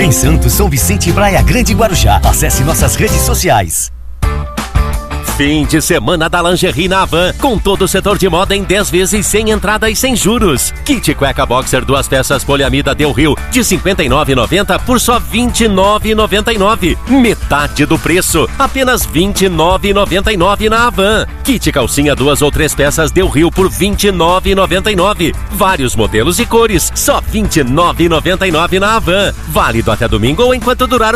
em Santos, São Vicente e Praia Grande, Guarujá. Acesse nossas redes sociais. Fim de semana da lingerie na Havan, com todo o setor de moda em 10 vezes sem entrada e sem juros. Kit cueca boxer 2 peças poliamida Del Rio de R$ 59,90 por só R$ 29,99. Metade do preço, apenas R$ 29,99 na Havan. Kit calcinha 2 ou 3 peças Del Rio por R$ 29,99. Vários modelos e cores, só R$ 29,99 na Havan. Válido até domingo ou enquanto durar